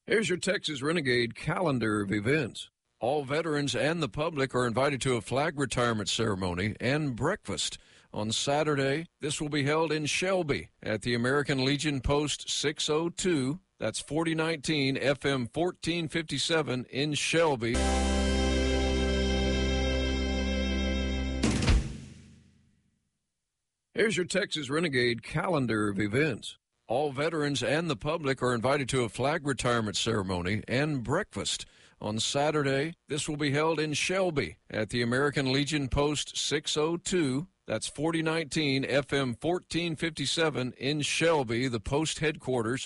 Here's your Texas Renegade calendar of events. All veterans and the public are invited to a flag retirement ceremony and breakfast. On Saturday, this will be held in Shelby at the American Legion Post 602. That's 4019 FM 1457 in Shelby. Here's your Texas Renegade calendar of events. All veterans and the public are invited to a flag retirement ceremony and breakfast. On Saturday, this will be held in Shelby at the American Legion Post 602. That's 4019 FM 1457 in Shelby, the post headquarters.